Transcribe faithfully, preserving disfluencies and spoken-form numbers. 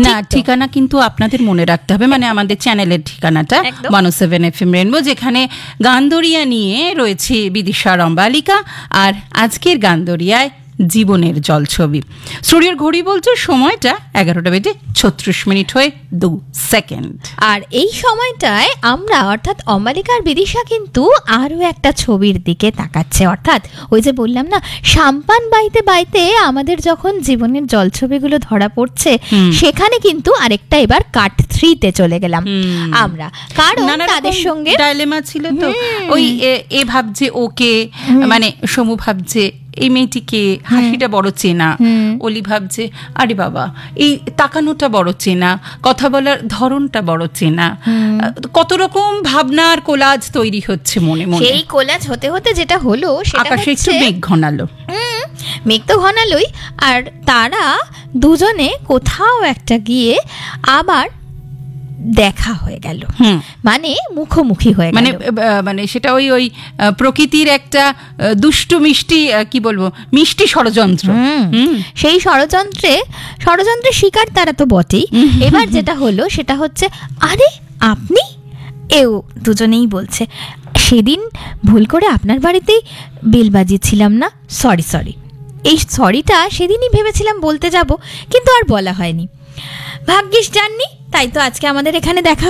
না, ঠিকানা কিন্তু আপনাদের মনে রাখতে হবে, মানে আমাদের চ্যানেলের ঠিকানাটা ওয়ান ও সেভেন এফ এম রেনবো, যেখানে গানদরিয়া নিয়ে রয়েছে বিদিশা রম্বালিকা। আর আজকের গানদরিয়ায় জীবনের জলছবি। স্টুডিওর ঘড়ি বলছে সময়টা এগারোটা বেজে ছত্রিশ মিনিট হয়ে দু সেকেন্ড। আর এই সময়টায় আমরা অর্থাৎ অম্বালিকার বিদিশা কিন্তু আরও একটা ছবির দিকে তাকাচ্ছে। অর্থাৎ ওই যে বললাম না, সাম্পান বাইতে বাইতে আমাদের যখন জীবনের জলছবিগুলো ধরা পড়ছে, সেখানে কিন্তু আরেকটা এবার কাট থ্রিতে চলে গেলাম আমরা, কারণ তাদের সঙ্গে ডাইলেমা ছিল তো। ওই এ ভাবছে ওকে, মানে সমু ভাবছে এই মেয়েটিকে, হাসিটা বড় চেনা, অলি ভাবছে আরে বাবা এই তাকানোটা বড় চেনা, কথা বলার ধরনটা বড় চেনা, কত রকম ভাবনার কোলাজ তৈরি হচ্ছে মনে মনে। সেই কোলাজ হতে হতে যেটা হলো, আকাশে একটু মেঘ ঘনালো, মেঘ তো ঘনালোই, আর তারা দুজনে কোথাও একটা গিয়ে আবার দেখা হয়ে গেল, মানে মুখোমুখি হয়ে গেল, মানে মানে সেটা ওই ওই প্রকৃতির একটা দুষ্টু মিষ্টি, কি বলবো, মিষ্টি ষড়যন্ত্র। সেই ষড়যন্ত্রে ষড়যন্ত্রের শিকার তারা তো বটেই। এবার যেটা হলো সেটা হচ্ছে, আরে আপনি, এও দুজনেই বলছে সেদিন ভুল করে আপনার বাড়িতেই বেল বাজিয়েছিলাম না, সরি সরি। এই সরিটা সেদিনই ভেবেছিলাম বলতে যাব, কিন্তু আর বলা হয়নি। ভাগ্যিস জাননি, তাই তো আজকে আমাদের এখানে দেখা